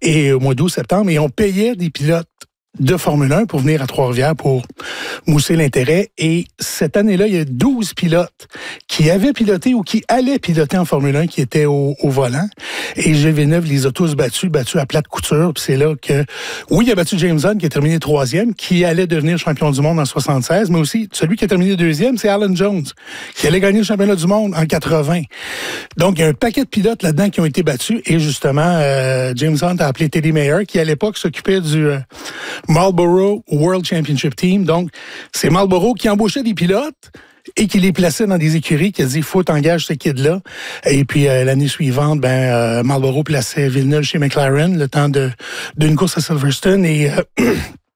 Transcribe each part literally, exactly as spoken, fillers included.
et au mois d'août, septembre, et on payait des pilotes de Formule un pour venir à Trois-Rivières pour mousser l'intérêt. Et cette année-là, il y a douze pilotes qui avaient piloté ou qui allaient piloter en Formule un qui étaient au, au volant. Et Gilles Villeneuve les a tous battus, battus à plate couture. Puis c'est là que, oui, il a battu James Hunt qui a terminé troisième, qui allait devenir champion du monde en soixante-seize, mais aussi celui qui a terminé deuxième, c'est Alan Jones, qui allait gagner le championnat du monde en quatre-vingts. Donc, il y a un paquet de pilotes là-dedans qui ont été battus. Et justement, euh, James Hunt a appelé Teddy Mayer, qui à l'époque s'occupait du euh, Marlboro World Championship Team. Donc, c'est Marlboro qui embauchait des pilotes et qui les plaçait dans des écuries, qui a dit, faut t'engager ce kid-là. Et puis, euh, l'année suivante, ben, euh, Marlboro plaçait Villeneuve chez McLaren, le temps de d'une course à Silverstone. Et euh,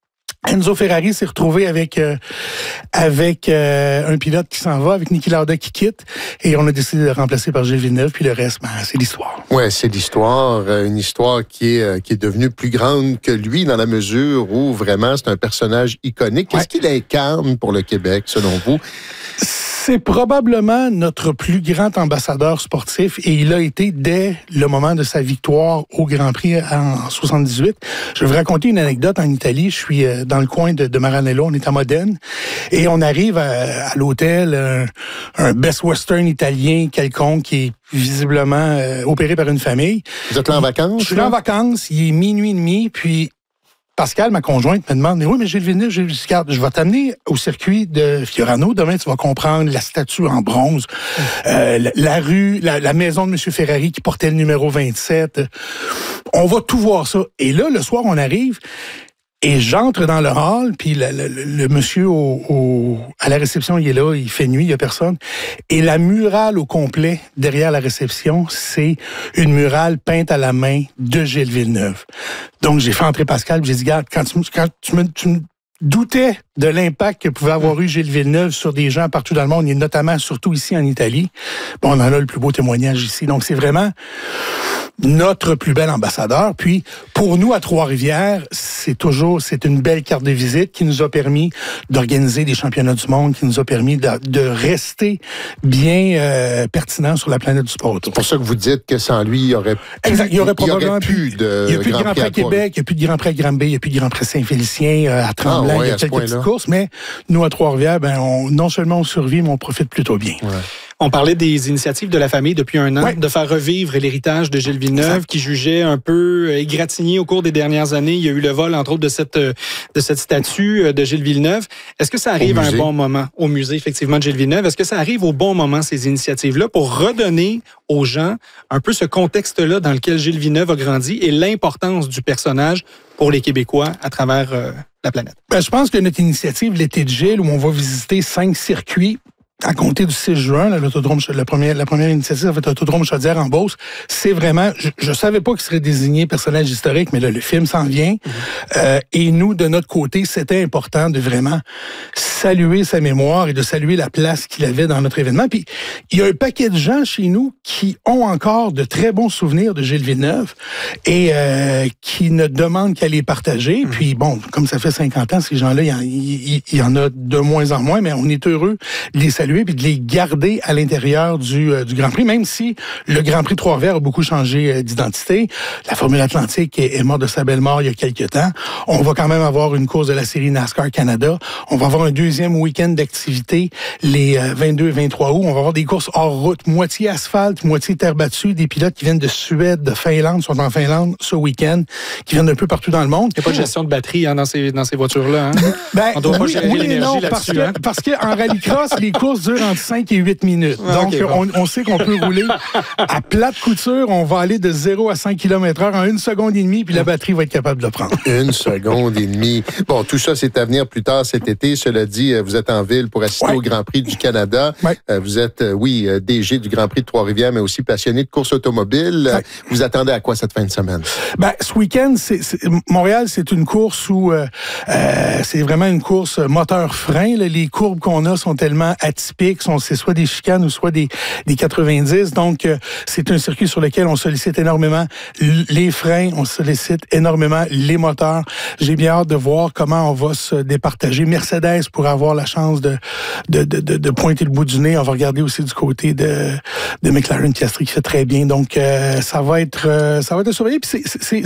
Enzo Ferrari s'est retrouvé avec euh, avec euh, un pilote qui s'en va, avec Niki Lauda qui quitte, et on a décidé de le remplacer par Gilles Villeneuve, puis le reste, ben, c'est l'histoire. Ouais, c'est l'histoire, une histoire qui est qui est devenue plus grande que lui, dans la mesure où vraiment c'est un personnage iconique. Qu'est-ce ouais. qu'il incarne pour le Québec, selon vous? C'est probablement notre plus grand ambassadeur sportif et il a été dès le moment de sa victoire au Grand Prix en soixante-dix-huit. Je vais vous raconter une anecdote en Italie. Je suis dans le coin de, de Maranello, on est à Modène et on arrive à, à l'hôtel, un, un Best Western italien quelconque qui est visiblement euh, opéré par une famille. Vous êtes là en vacances? Je suis là en vacances, il est minuit et demi, puis Pascal, ma conjointe, me demande, mais oui, mais Gilles Villeneuve, je, je vais t'amener au circuit de Fiorano. Demain, tu vas comprendre la statue en bronze, euh, la, la rue, la, la maison de M. Ferrari qui portait le numéro vingt-sept. On va tout voir ça. Et là, le soir, on arrive et j'entre dans le hall, puis le, le, le monsieur au, au, à la réception, il est là, il fait nuit, il n'y a personne. Et la murale au complet, derrière la réception, c'est une murale peinte à la main de Gilles Villeneuve. Donc, j'ai fait entrer Pascal, j'ai dit, regarde, quand tu, quand tu me... Tu me doutais de l'impact que pouvait avoir eu Gilles Villeneuve sur des gens partout dans le monde, et notamment, surtout ici en Italie. Bon, on en a le plus beau témoignage ici. Donc, c'est vraiment notre plus bel ambassadeur. Puis, pour nous, à Trois-Rivières, c'est toujours, c'est une belle carte de visite qui nous a permis d'organiser des championnats du monde, qui nous a permis de, de rester bien euh, pertinent sur la planète du sport. C'est pour ça que vous dites que sans lui, il y aurait plus, exact, il y aurait probablement il y aurait plus de il y a plus de Grand Prix à Québec, il y a plus de Grand Prix à Granby, il y a plus de Grand Prix Saint-Félicien, euh, à Tremblant, ah ouais, il y a quelques petites courses, mais nous, à Trois-Rivières, ben, on, non seulement on survit, mais on profite plutôt bien. Ouais. On parlait des initiatives de la famille depuis un an, ouais. de faire revivre l'héritage de Gilles Villeneuve, exact. Qui jugeait un peu égratigné au cours des dernières années. Il y a eu le vol, entre autres, de cette de cette statue de Gilles Villeneuve. Est-ce que ça arrive à un bon moment au musée, effectivement, de Gilles Villeneuve? Est-ce que ça arrive au bon moment, ces initiatives-là, pour redonner aux gens un peu ce contexte-là dans lequel Gilles Villeneuve a grandi et l'importance du personnage pour les Québécois à travers euh, la planète? Ben, je pense que notre initiative, l'été de Gilles, où on va visiter cinq circuits, à compter du six juin, là, l'autodrome, la première, la première initiative, ça fait l'autodrome Chaudière en Beauce. C'est vraiment, je, je savais pas qu'il serait désigné personnage historique, mais là, le film s'en vient. Mm-hmm. Euh, et nous, de notre côté, c'était important de vraiment saluer sa mémoire et de saluer la place qu'il avait dans notre événement. Puis, il y a un paquet de gens chez nous qui ont encore de très bons souvenirs de Gilles Villeneuve et euh, qui ne demandent qu'à les partager. Mm-hmm. Puis, bon, comme ça fait cinquante ans, ces gens-là, il y, en, il, il y en a de moins en moins, mais on est heureux de les saluer puis de les garder à l'intérieur du, euh, du Grand Prix, même si le Grand Prix Trois-Rivières a beaucoup changé euh, d'identité. La Formule Atlantique est, est morte de sa belle mort il y a quelques temps. On va quand même avoir une course de la série NASCAR Canada. On va avoir un deuxième week-end d'activité les euh, vingt-deux et vingt-trois août. On va avoir des courses hors route, moitié asphalte, moitié terre battue. Des pilotes qui viennent de Suède, de Finlande, sont en Finlande ce week-end, qui viennent d'un peu partout dans le monde. Il n'y a pas de gestion de batterie hein, dans ces, dans ces voitures-là. Hein? Ben, on doit oui, pas gérer oui, l'énergie non, là-dessus. Parce que, hein? parce que en rallycross, les courses durent entre cinq et huit minutes. Ah, Donc, okay, bon. on, on sait qu'on peut rouler à plate couture. On va aller de zéro à cinq kilomètres heure en une seconde et demie, puis la batterie va être capable de le prendre. Une seconde et demie. Bon, tout ça, c'est à venir plus tard cet été. Cela dit, vous êtes en ville pour assister ouais. au Grand Prix du Canada. Ouais. Vous êtes, oui, D G du Grand Prix de Trois-Rivières, mais aussi passionné de course automobile. Ouais. Vous attendez à quoi cette fin de semaine? Ben, ce week-end, c'est, c'est, Montréal, c'est une course où euh, euh, c'est vraiment une course moteur-frein. Là. Les courbes qu'on a sont tellement atypiques. Sont, c'est soit des chicanes ou soit des, des quatre-vingt-dix. Donc, euh, c'est un circuit sur lequel on sollicite énormément les freins, on sollicite énormément les moteurs. J'ai bien hâte de voir comment on va se départager. Mercedes pourra avoir la chance de, de, de, de, de pointer le bout du nez. On va regarder aussi du côté de, de McLaren Piastri qui fait très bien. Donc, euh, ça va être, euh, ça va être surveillé. Puis c'est, c'est,